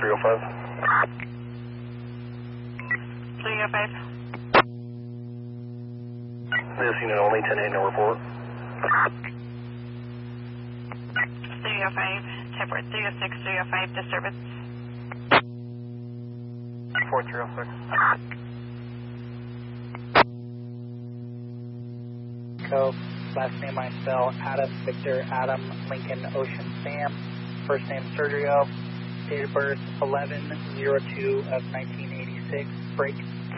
305. 305. This unit only, 10-8, no report. 305, type 306, 305, disturbance. 4306. Last name I spell Adam Victor Adam Lincoln Ocean Sam. First name Sergio. Date of birth 11/02 of 1986. Break.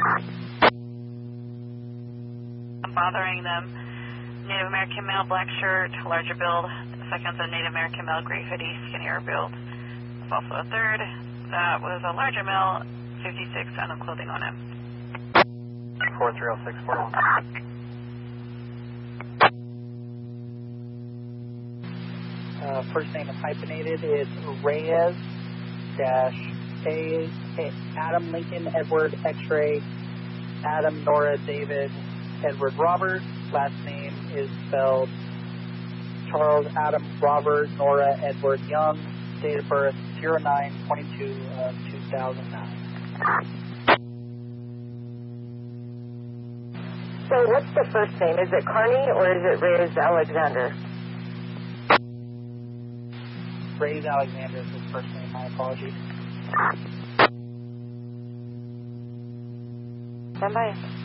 I'm bothering them. Native American male, black shirt, larger build. The second's a Native American male, gray hoodie, skinnier build. There's also a third. That was a larger male, 56, and clothing on him. 4306, 41. First name is hyphenated. It's Reyes dash A Adam Lincoln Edward X-ray Adam Nora David Edward Robert. Last name is spelled Charles Adam Robert Nora Edward Young. Date of birth 09/22/2009. So what's the first name? Is it Carney or is it Reyes Alexander? Reyes Alexander is his first name. My apologies. Stand by.